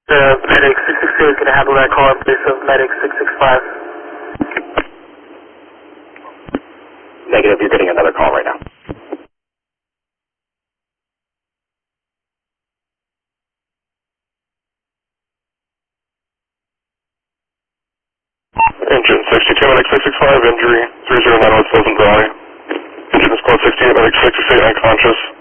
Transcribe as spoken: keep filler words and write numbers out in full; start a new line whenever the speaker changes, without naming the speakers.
The medic six six eight is going to handle that call in place of medic six six five.
Negative, you're getting another call right now.
Engine sixty-two, medic six six five, injury three zero nine one Pleasant Valley. Engine is code sixty-eight, medic six six eight, unconscious.